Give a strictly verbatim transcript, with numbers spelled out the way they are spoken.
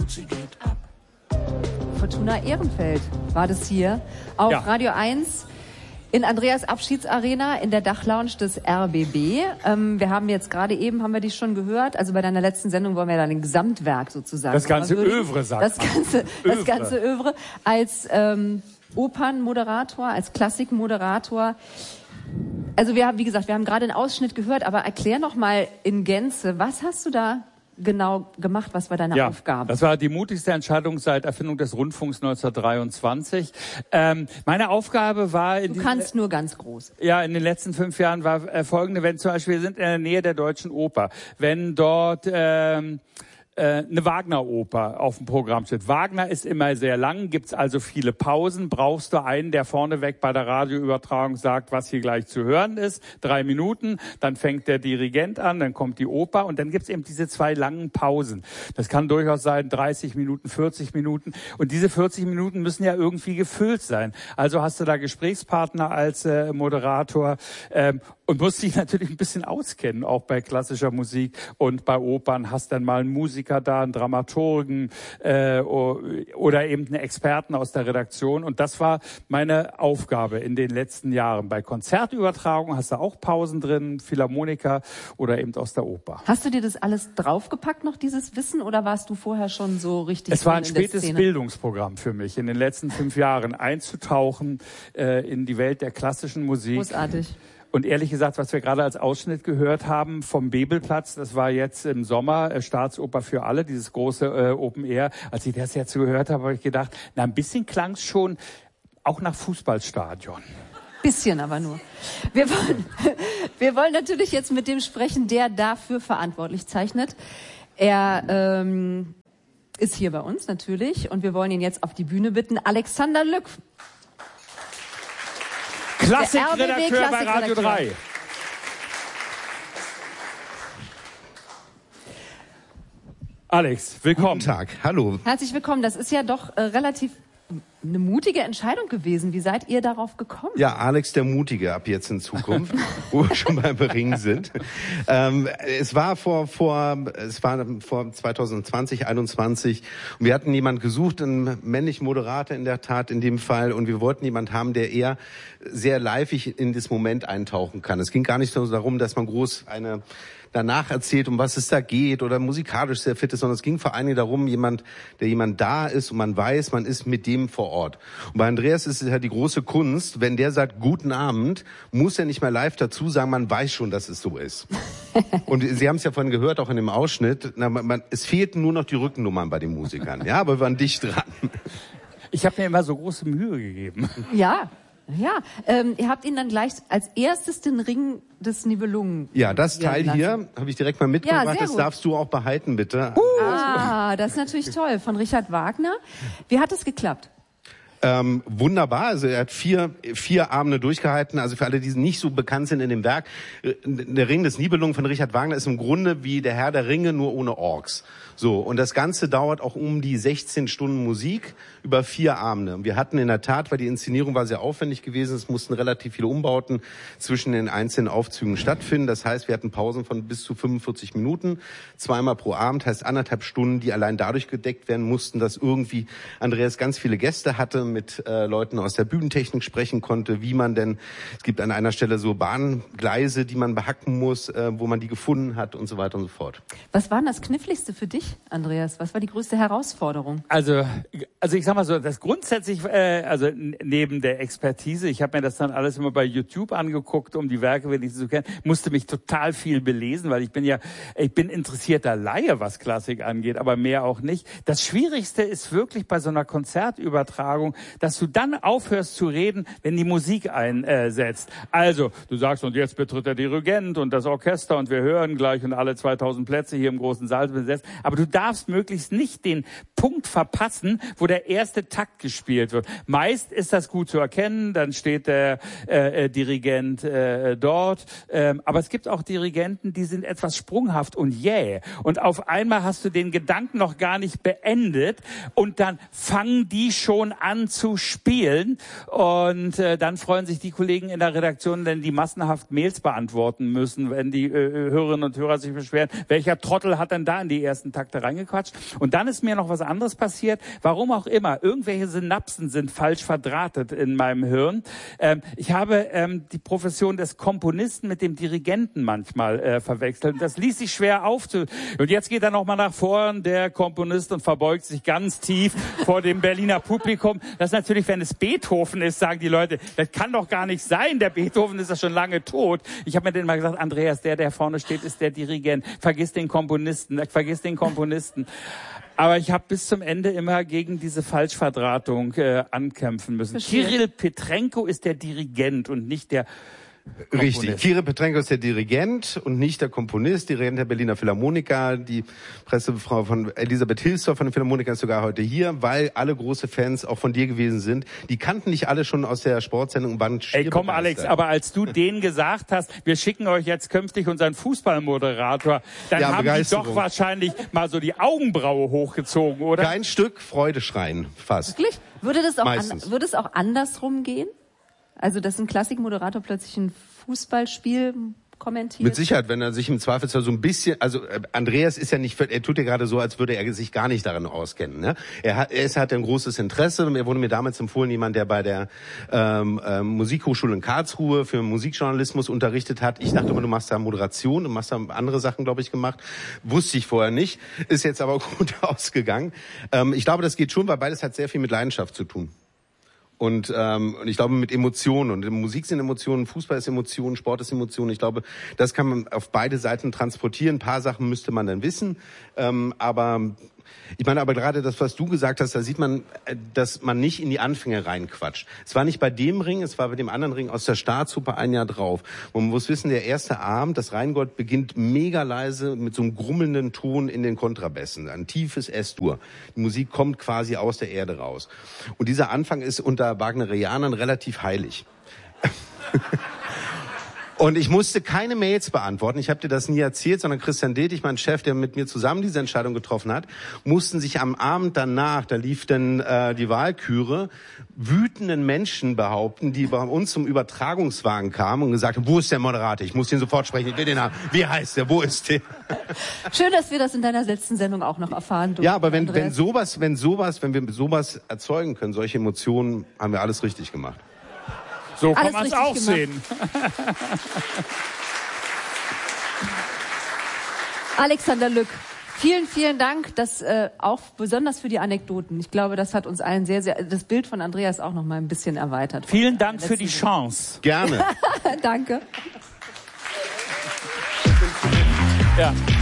sie geht ab. Fortuna Ehrenfeld war das hier auf Ja. Radio eins in Andreas Abschiedsarena in der Dachlounge des R B B. Ähm, wir haben jetzt gerade eben, haben wir dich schon gehört, also bei deiner letzten Sendung wollen wir dann ein Gesamtwerk sozusagen. Das ganze würdigen. Övre, sagt das man. ganze, Das Övre. ganze Övre als ähm, Opernmoderator, als Klassikmoderator. Also wir haben, wie gesagt, wir haben gerade einen Ausschnitt gehört, aber erklär noch mal in Gänze, was hast du da genau gemacht? Was war deine Ja, Aufgabe? das war die mutigste Entscheidung seit Erfindung des Rundfunks neunzehnhundertdreiundzwanzig. Ähm, meine Aufgabe war... In Du kannst nur ganz groß. Ja, in den letzten fünf Jahren war äh, folgende, wenn zum Beispiel, wir sind in der Nähe der Deutschen Oper, wenn dort... Ähm, eine Wagner-Oper auf dem Programm steht. Wagner ist immer sehr lang, gibt's also viele Pausen. Brauchst du einen, der vorneweg bei der Radioübertragung sagt, was hier gleich zu hören ist. Drei Minuten, dann fängt der Dirigent an, dann kommt die Oper und dann gibt's eben diese zwei langen Pausen. Das kann durchaus sein dreißig Minuten, vierzig Minuten. Und diese vierzig Minuten müssen ja irgendwie gefüllt sein. Also hast du da Gesprächspartner als äh, Moderator ähm, und musst dich natürlich ein bisschen auskennen, auch bei klassischer Musik und bei Opern. Hast dann mal einen Musiker da, einen Dramaturgen äh, oder eben einen Experten aus der Redaktion. Und das war meine Aufgabe in den letzten Jahren. Bei Konzertübertragungen hast du auch Pausen drin, Philharmoniker oder eben aus der Oper. Hast du dir das alles draufgepackt, noch dieses Wissen, oder warst du vorher schon so richtig Es war ein drin in der spätes Szene? Bildungsprogramm für mich, in den letzten fünf Jahren einzutauchen äh, in die Welt der klassischen Musik. Großartig. Und ehrlich gesagt, was wir gerade als Ausschnitt gehört haben vom Bebelplatz, das war jetzt im Sommer äh, Staatsoper für alle, dieses große äh, Open Air. Als ich das jetzt so gehört habe, habe ich gedacht, na, ein bisschen klang es schon auch nach Fußballstadion. Bisschen aber nur. Wir wollen, wir wollen natürlich jetzt mit dem sprechen, der dafür verantwortlich zeichnet. Er ähm, ist hier bei uns natürlich und wir wollen ihn jetzt auf die Bühne bitten. Alexander Lück. Klassikredakteur bei Radio drei. Alex, willkommen. Guten Tag, hallo. Herzlich willkommen. Das ist ja doch äh, relativ eine mutige Entscheidung gewesen. Wie seid ihr darauf gekommen? Ja, Alex der Mutige ab jetzt in Zukunft, wo wir schon beim Ring sind. Ähm, es war vor vor es war vor zwanzig zwanzig, einundzwanzig und wir hatten jemand gesucht, einen männlichen Moderator in der Tat in dem Fall, und wir wollten jemand haben, der eher sehr liveig in das Moment eintauchen kann. Es ging gar nicht so darum, dass man groß eine danach erzählt, um was es da geht oder musikalisch sehr fit ist, sondern es ging vor allen Dingen darum, jemand, der jemand da ist und man weiß, man ist mit dem vor Ort. Und bei Andreas ist es ja die große Kunst, wenn der sagt, guten Abend, muss er nicht mehr live dazu sagen, man weiß schon, dass es so ist. Und Sie haben es ja vorhin gehört, auch in dem Ausschnitt, na, man, man, es fehlten nur noch die Rückennummern bei den Musikern. Ja, aber wir waren dicht dran. Ich habe mir immer so große Mühe gegeben. Ja. Ja, ähm, ihr habt ihn dann gleich als erstes den Ring des Nibelungen. Ja, das Teil lassen. hier habe ich direkt mal mitgebracht. Ja, sehr das gut. darfst du auch behalten, bitte. Uh. Ah, das ist natürlich toll. Von Richard Wagner. Wie hat es geklappt? Ähm, wunderbar, also er hat vier vier Abende durchgehalten, also für alle, die nicht so bekannt sind in dem Werk, der Ring des Nibelungen von Richard Wagner ist im Grunde wie der Herr der Ringe, nur ohne Orks. So, und das Ganze dauert auch um die sechzehn Stunden Musik über vier Abende. Und wir hatten in der Tat, weil die Inszenierung war sehr aufwendig gewesen, es mussten relativ viele Umbauten zwischen den einzelnen Aufzügen stattfinden. Das heißt, wir hatten Pausen von bis zu fünfundvierzig Minuten, zweimal pro Abend, heißt anderthalb Stunden, die allein dadurch gedeckt werden mussten, dass irgendwie Andreas ganz viele Gäste hatte, mit äh, Leuten aus der Bühnentechnik sprechen konnte, wie man denn, es gibt an einer Stelle so Bahngleise, die man behacken muss, äh, wo man die gefunden hat und so weiter und so fort. Was war denn das Kniffligste für dich, Andreas? Was war die größte Herausforderung? Also, also ich sag mal so, das grundsätzlich, äh, also n- neben der Expertise, ich habe mir das dann alles immer bei YouTube angeguckt, um die Werke wenigstens zu kennen, musste mich total viel belesen, weil ich bin ja, ich bin interessierter Laie, was Klassik angeht, aber mehr auch nicht. Das Schwierigste ist wirklich bei so einer Konzertübertragung, dass du dann aufhörst zu reden, wenn die Musik einsetzt. Also, du sagst, und jetzt betritt der Dirigent und das Orchester und wir hören gleich und alle zweitausend Plätze hier im großen Saal sind besetzt. Aber du darfst möglichst nicht den Punkt verpassen, wo der erste Takt gespielt wird. Meist ist das gut zu erkennen, dann steht der äh, Dirigent äh, dort. Ähm, aber es gibt auch Dirigenten, die sind etwas sprunghaft und jäh. Und auf einmal hast du den Gedanken noch gar nicht beendet und dann fangen die schon an zu spielen. Und äh, dann freuen sich die Kollegen in der Redaktion, denn die massenhaft Mails beantworten müssen, wenn die äh, Hörerinnen und Hörer sich beschweren, welcher Trottel hat denn da in die ersten Takte reingequatscht. Und dann ist mir noch was anderes passiert. Warum auch immer, irgendwelche Synapsen sind falsch verdrahtet in meinem Hirn. Ähm, ich habe ähm, die Profession des Komponisten mit dem Dirigenten manchmal äh, verwechselt. Das ließ sich schwer aufzu... Und jetzt geht er noch mal nach vorn, der Komponist, und verbeugt sich ganz tief vor dem Berliner Publikum. Das ist natürlich, wenn es Beethoven ist, sagen die Leute, das kann doch gar nicht sein, der Beethoven ist ja schon lange tot. Ich habe mir denen mal gesagt, Andreas, der, der vorne steht, ist der Dirigent. Vergiss den Komponisten, vergiss den Komponisten. Aber ich habe bis zum Ende immer gegen diese Falschverdrahtung äh, ankämpfen müssen. Kirill Petrenko ist der Dirigent und nicht der Komponist. Richtig. Kirill Petrenko ist der Dirigent und nicht der Komponist. Dirigent der Berliner Philharmoniker. Die Pressefrau von Elisabeth Hilsdorf von den Philharmonikern ist sogar heute hier, weil alle große Fans auch von dir gewesen sind. Die kannten dich alle schon aus der Sportsendung Band Stier. Ey, komm Alex, aber als du denen gesagt hast, wir schicken euch jetzt künftig unseren Fußballmoderator, dann ja, haben die doch wahrscheinlich mal so die Augenbraue hochgezogen, oder? Kein Stück Freudeschreien, fast. Wirklich? Würde das auch, Meistens. an, würde es auch andersrum gehen? Also, dass ein Klassikmoderator plötzlich ein Fußballspiel kommentiert? Mit Sicherheit, wenn er sich im Zweifelsfall so ein bisschen, also äh, Andreas ist ja nicht, er tut ja gerade so, als würde er sich gar nicht darin auskennen. Ne? Er hat, er ist, hat ein großes Interesse. Er wurde mir damals empfohlen, jemand, der bei der ähm, ähm, Musikhochschule in Karlsruhe für Musikjournalismus unterrichtet hat. Ich dachte immer, du machst da Moderation, du machst da andere Sachen, glaube ich, gemacht. Wusste ich vorher nicht. Ist jetzt aber gut ausgegangen. Ähm, ich glaube, das geht schon, weil beides hat sehr viel mit Leidenschaft zu tun. Und, ähm, und ich glaube mit Emotionen. Und Musik sind Emotionen, Fußball ist Emotionen, Sport ist Emotionen. Ich glaube, das kann man auf beide Seiten transportieren. Ein paar Sachen müsste man dann wissen. Ähm, aber ich meine, aber gerade das, was du gesagt hast, da sieht man, dass man nicht in die Anfänge reinquatscht. Es war nicht bei dem Ring, es war bei dem anderen Ring aus der Staatsoper ein Jahr drauf. Und man muss wissen, der erste Abend, das Rheingold, beginnt mega leise mit so einem grummelnden Ton in den Kontrabässen. Ein tiefes S-Dur. Die Musik kommt quasi aus der Erde raus. Und dieser Anfang ist unter Wagnerianern relativ heilig. Und ich musste keine Mails beantworten. Ich habe dir das nie erzählt, sondern Christian Detig, mein Chef, der mit mir zusammen diese Entscheidung getroffen hat, mussten sich am Abend danach, da lief dann äh, die Wahlküre, wütenden Menschen behaupten, die bei uns zum Übertragungswagen kamen und gesagt haben, wo ist der Moderator? Ich muss ihn sofort sprechen, ich will den haben. Wie heißt der? Wo ist der? Schön, dass wir das in deiner letzten Sendung auch noch erfahren durften. Ja, aber wenn, wenn sowas, wenn sowas, wenn wir sowas erzeugen können, solche Emotionen, haben wir alles richtig gemacht. So kann man es auch gemacht. Sehen. Alexander Lück, vielen, vielen Dank, dass äh, auch besonders für die Anekdoten. Ich glaube, das hat uns allen sehr, sehr, das Bild von Andreas auch noch mal ein bisschen erweitert. Vielen Dank für die Chance. Gerne. Danke. Ja.